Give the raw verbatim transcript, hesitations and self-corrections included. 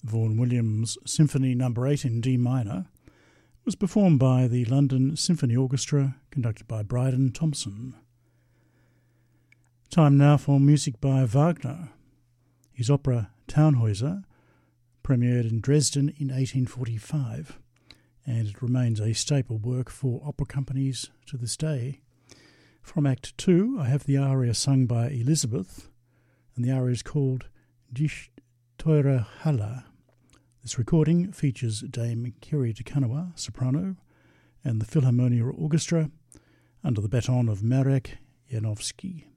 Vaughan Williams' Symphony Number eight in D minor, was performed by the London Symphony Orchestra, conducted by Bryden Thompson. Time now for music by Wagner. His opera Tannhäuser premiered in Dresden in eighteen forty-five, and it remains a staple work for opera companies to this day. From Act two, I have the aria sung by Elizabeth, and the aria is called Dich teure Halle. This recording features Dame Kiri Te Kanawa, soprano, and the Philharmonia Orchestra under the baton of Marek Janowski.